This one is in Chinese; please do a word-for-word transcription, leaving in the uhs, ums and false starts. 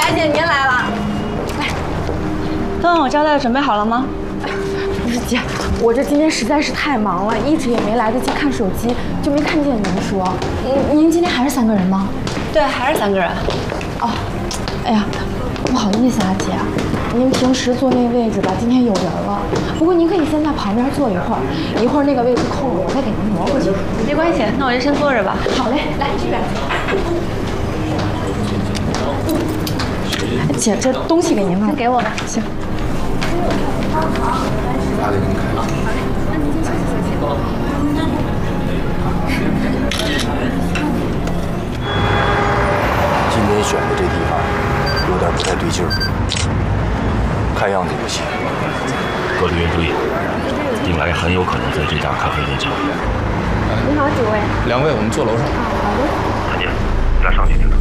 白姐您来了，来， 都按我交代的准备好了吗？ 不是姐，我这今天实在是太忙了，一直也没来得及看手机，就没看见您说。您您今天还是三个人吗？ 对，还是三个人。 哦，哎呀，不好意思啊，姐，您平时坐那位置吧，今天有人了。不过您可以先在旁边坐一会儿，一会儿那个位置空了，我再给您挪过去。 没关系，那我就先坐着吧。 好嘞，来这边。姐，这东西给您了， 给我吧。 行。 他给您开。今天选的这地方有点不太对劲儿，看样子不行。 各队员注意，丁来很有可能在这家咖啡店交易。 你好，几位。 两位，我们坐楼上。 啊，好的。 大姐，咱上去听。